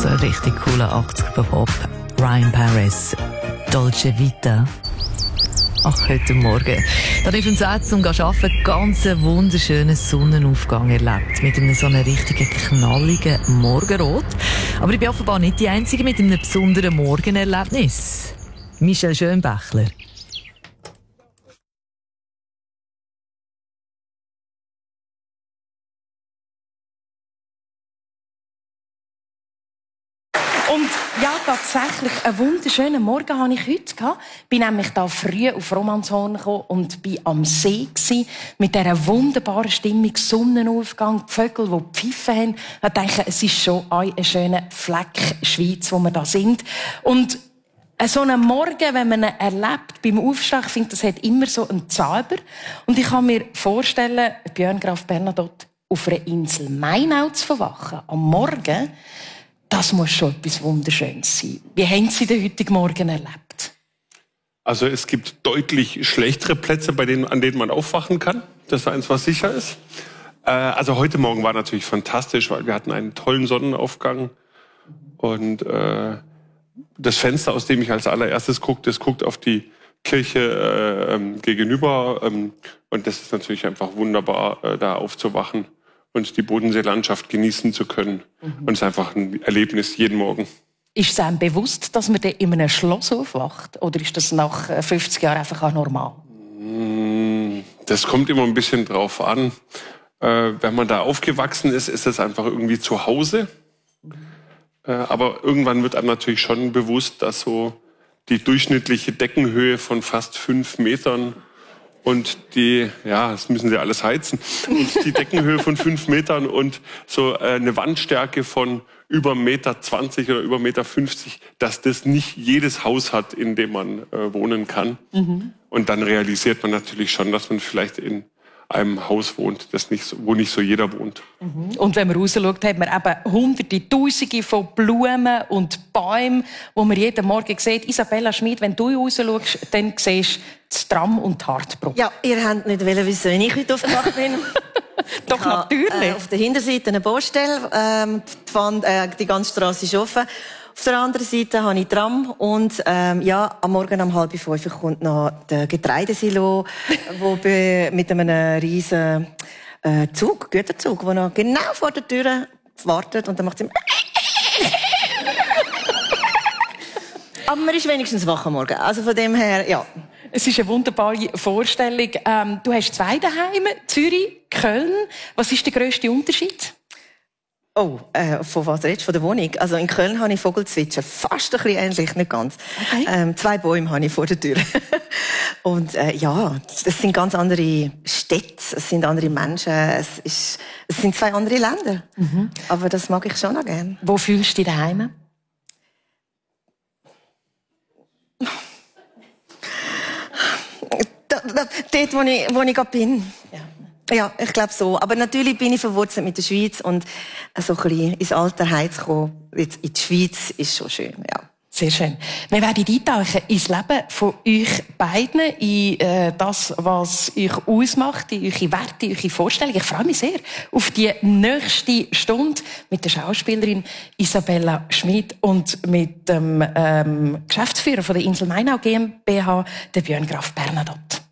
So ein richtig cooler 80er-Pop. Ryan Paris, Dolce Vita. Ach, heute Morgen. Dann ist im Satz zum Arbeiten ganz einen wunderschönen Sonnenaufgang erlebt. Mit einem so einem richtigen knalligen Morgenrot. Aber ich bin offenbar nicht die Einzige mit einem besonderen Morgenerlebnis. Michel Schönbächler. Und ja, tatsächlich, einen wunderschönen Morgen hatte ich heute gehabt. Bin nämlich da früh auf Romanshorn gekommen und bin am See gsi, mit dieser wunderbaren Stimmung, Sonnenaufgang, die Vögel, die pfiffen haben. Ich dachte, es ist schon ein schöner Fleck Schweiz, wo wir da sind. Und so einen Morgen, wenn man ihn erlebt, beim Aufstehen, ich finde, das hat immer so einen Zauber. Und ich kann mir vorstellen, Björn Graf Bernadotte auf einer Insel Mainau zu verwachen, am Morgen, das muss schon etwas Wunderschönes sein. Wie haben Sie den heutigen Morgen erlebt? Also es gibt deutlich schlechtere Plätze, an denen man aufwachen kann. Das ist eins, was sicher ist. Also heute Morgen war natürlich fantastisch, weil wir hatten einen tollen Sonnenaufgang. Und das Fenster, aus dem ich als allererstes gucke, das guckt auf die Kirche gegenüber. Und das ist natürlich einfach wunderbar, da aufzuwachen und die Bodenseelandschaft genießen zu können. Und es ist einfach ein Erlebnis jeden Morgen. Ist es einem bewusst, dass man dann in einem Schloss aufwacht? Oder ist das nach 50 Jahren einfach auch normal? Das kommt immer ein bisschen drauf an. Wenn man da aufgewachsen ist, ist es einfach irgendwie zu Hause. Aber irgendwann wird einem natürlich schon bewusst, dass so die durchschnittliche Deckenhöhe von fast 5 Metern und das müssen sie alles heizen, und die Deckenhöhe von 5 Metern und so eine Wandstärke von über 1,20 Meter oder über 1,50 Meter, dass das nicht jedes Haus hat, in dem man wohnen kann. Und dann realisiert man natürlich schon, dass man vielleicht in einem Haus wohnt, wo nicht so jeder wohnt. Und wenn man rausschaut, hat man eben Hunderte, Tausende von Blumen und Bäumen, wo man jeden Morgen sieht. Isabella Schmid, wenn du rausschaust, dann siehst du das Tram und die Hartbrücke. Ja, ihr habt nicht wissen, wie ich heute aufgewacht bin. Doch, natürlich. Auf der Hinterseite eine Baustelle, die ganze Strasse ist offen. Auf der anderen Seite habe ich Tram und am Morgen um 4:30 kommt noch der Getreidesilo, wo mit einem riesen Güterzug, der noch genau vor der Tür wartet und dann macht es aber man ist wenigstens wach am Morgen. Also von dem her, ja. Es ist eine wunderbare Vorstellung. Du hast 2 daheim, Zürich, Köln. Was ist der grösste Unterschied? Oh, von was redest du? Von der Wohnung? Also in Köln habe ich Vogelzwitscher. Fast ein bisschen ähnlich, nicht ganz. Okay. 2 Bäume habe ich vor der Tür. Und das sind ganz andere Städte, es sind andere Menschen, es sind 2 andere Länder. Aber das mag ich schon noch gerne. Wo fühlst du dich daheim? Dort, wo ich gerade bin. Ja, ich glaube so. Aber natürlich bin ich verwurzelt mit der Schweiz und so ein bisschen ins alte Heim zu kommen, jetzt in die Schweiz, ist schon schön, ja. Sehr schön. Wir werden eintauchen ins Leben von euch beiden, in das, was euch ausmacht, in eure Werte, in eure Vorstellungen. Ich freue mich sehr auf die nächste Stunde mit der Schauspielerin Isabella Schmid und mit dem Geschäftsführer von der Insel Mainau GmbH, der Björn Graf Bernadotte.